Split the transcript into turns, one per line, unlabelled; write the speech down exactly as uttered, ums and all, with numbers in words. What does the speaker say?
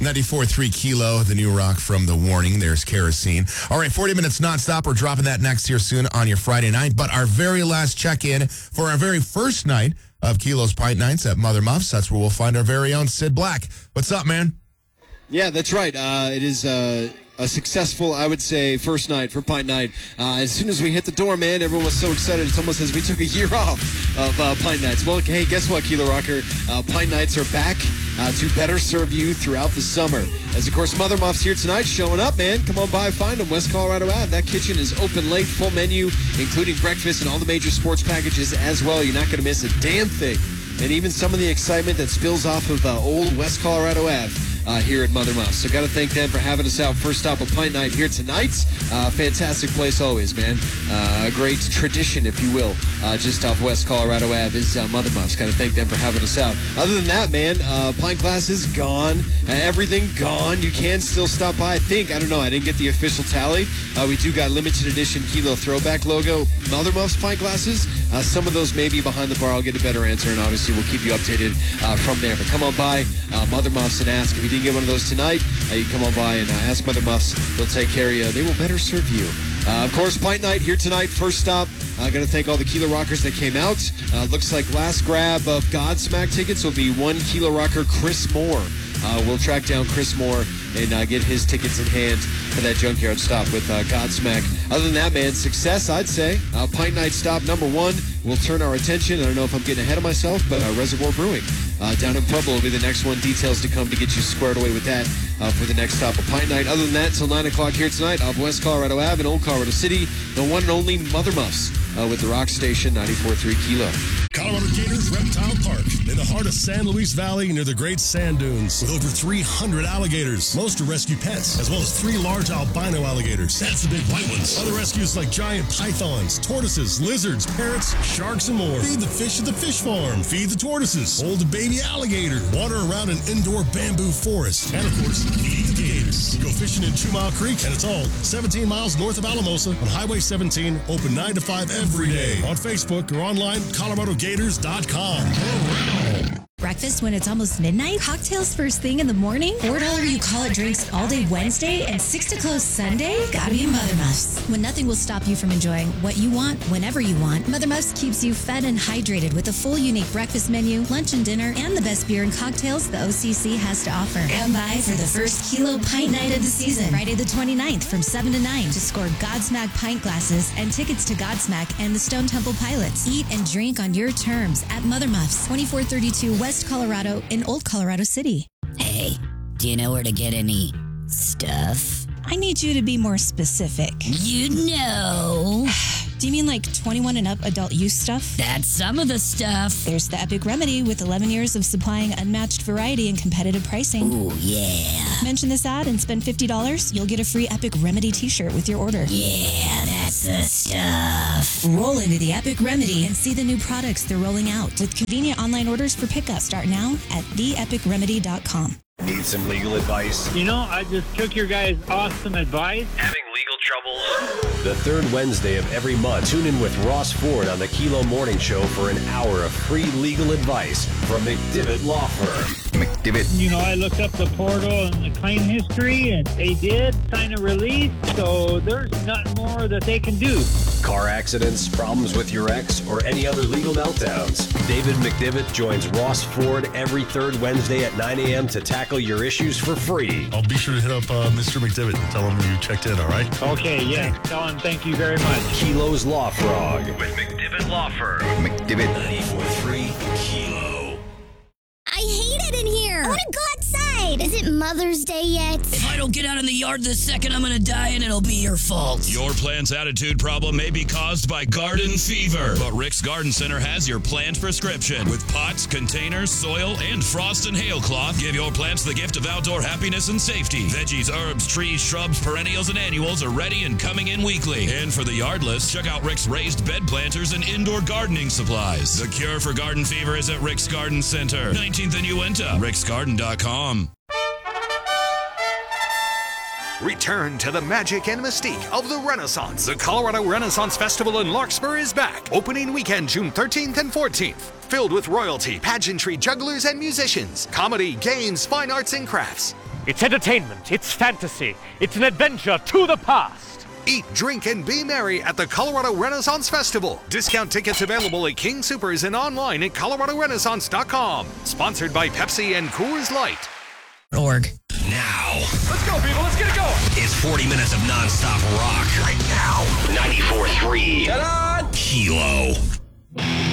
ninety-four point three Kilo, the new rock from The Warning. There's Kerosene. All right, forty minutes nonstop. We're dropping that next here soon on your Friday night. But our very last check-in for our very first night of Kilo's Pint Nights at Mother Muffs. That's where we'll find our very own Sid Black. What's up, man?
Yeah, that's right. Uh, it is uh, a successful, I would say, first night for Pint Night. Uh, as soon as we hit the door, man, everyone was so excited. It's almost as we took a year off of uh, Pint Nights. Well, hey, guess what, Kilo Rocker? Uh, Pint Nights are back uh, to better serve you throughout the summer. As, of course, Mother Muffs here tonight, showing up, man. Come on by, find them. West Colorado Ave. That kitchen is open late, full menu, including breakfast and all the major sports packages as well. You're not going to miss a damn thing. And even some of the excitement that spills off of uh, old West Colorado Ave. Uh, here at Mother Muffs. So got to thank them for having us out. First stop of Pint Night here tonight. Uh, fantastic place always, man. Uh, a great tradition, if you will, uh, just off West Colorado Ave is uh, Mother Muffs. Got to thank them for having us out. Other than that, man, uh, pint glasses gone. Uh, everything gone. You can still stop by. I think, I don't know, I didn't get the official tally. Uh, we do got limited edition Kilo throwback logo Mother Muffs pint glasses. Uh, some of those may be behind the bar. I'll get a better answer, and obviously we'll keep you updated uh, from there. But come on by uh, Mother Muffs and ask if you didn't get one of those tonight. Uh, you come on by and uh, ask Mother Muffs. They'll take care of you. They will better serve you. Uh, of course, Pint Night here tonight. First stop. I uh, got to thank all the Kilo Rockers that came out. Uh, looks like last grab of Godsmack tickets will be one Kilo Rocker, Chris Moore. Uh, we'll track down Chris Moore and uh, get his tickets in hand for that Junkyard stop with uh, Godsmack. Other than that, man, success, I'd say. Uh, Pint Night stop number one. We'll turn our attention. I don't know if I'm getting ahead of myself, but uh, Reservoir Brewing uh, down in Pueblo will be the next one. Details to come to get you squared away with that uh, for the next stop of Pint Night. Other than that, till nine o'clock here tonight off West Colorado Ave in Old Colorado City, the one and only Mother Muffs uh, with the Rock Station ninety-four point three Kilo.
Colorado Gators Reptile Park in the heart of San Luis Valley near the Great Sand Dunes with over three hundred alligators. Most are rescue pets, as well as three large albino alligators. That's the big white ones. Other rescues like giant pythons, tortoises, lizards, parrots, sharks, and more. Feed the fish at the fish farm. Feed the tortoises. Hold a baby alligator. Water around an indoor bamboo forest. And, of course, feed the gators. Go fishing in Two Mile Creek, and it's all seventeen miles north of Alamosa on Highway seventeen, open nine to five every day. On Facebook or online, Colorado Gators dot com.
Breakfast when it's almost midnight? Cocktails first thing in the morning? four dollars you call it drinks all day Wednesday and six to close Sunday? Gotta be Mother Muffs. When nothing will stop you from enjoying what you want whenever you want, Mother Muffs keeps you fed and hydrated with a full unique breakfast menu, lunch and dinner, and the best beer and cocktails the O C C has to offer. Come by for the first Kilo Pint Night of the season, Friday the twenty-ninth from seven to nine to score Godsmack pint glasses and tickets to Godsmack and the Stone Temple Pilots. Eat and drink on your terms at Mother Muffs, twenty-four thirty-two West Colorado in Old Colorado City.
Hey, do you know where to get any stuff?
I need you to be more specific.
You know.
Do you mean like twenty-one and up adult use stuff?
That's some of the stuff.
There's the Epic Remedy with eleven years of supplying unmatched variety and competitive pricing.
Ooh, yeah.
Mention this ad and spend fifty dollars. You'll get a free Epic Remedy t-shirt with your order.
Yeah, that's the stuff.
Roll into the Epic Remedy and see the new products they're rolling out with convenient online orders for pickup. Start now at the epic remedy dot com.
Need some legal advice?
You know, I just took your guys' awesome advice.
Having legal troubles? The third Wednesday of every month, tune in with Ross Ford on the Kilo Morning Show for an hour of free legal advice from McDivitt Law Firm. McDivitt.
You know, I looked up the portal and the claim history, and they did sign a release, so there's nothing more that they can do.
Car accidents, problems with your ex, or any other legal meltdowns. David McDivitt joins Ross Ford every third Wednesday at nine a.m. to tackle your issues for free.
I'll be sure to hit up uh, Mister McDivitt and tell him you checked in, all right?
Okay, yeah. Tell him thank you very much.
Kilo's Law Frog with McDivitt Law Firm. McDivitt ninety-four point three Kilo.
I hate it in here. I want to go outside. Is it Mother's Day yet?
If I don't get out in the yard this second, I'm gonna die and it'll be your fault.
Your plant's attitude problem may be caused by garden fever, but Rick's Garden Center has your plant prescription. With pots, containers, soil, and frost and hail cloth, give your plants the gift of outdoor happiness and safety. Veggies, herbs, trees, shrubs, perennials, and annuals are ready and coming in weekly. And for the yardless, check out Rick's raised bed planters and indoor gardening supplies. The cure for garden fever is at Rick's Garden Center, nineteenth and Uinta, ricks garden dot com.
Return to the magic and mystique of the Renaissance. The Colorado Renaissance Festival in Larkspur is back. Opening weekend, June thirteenth and fourteenth. Filled with royalty, pageantry, jugglers, and musicians. Comedy, games, fine arts, and crafts.
It's entertainment, it's fantasy, it's an adventure to the past.
Eat, drink, and be merry at the Colorado Renaissance Festival. Discount tickets available at King Soopers and online at colorado renaissance dot com. Sponsored by Pepsi and Coors Light.
Org.
Now.
Let's go, people. Let's get it going.
It's forty minutes of nonstop rock. Right now. ninety-four point three.
Ta-da!
Kilo.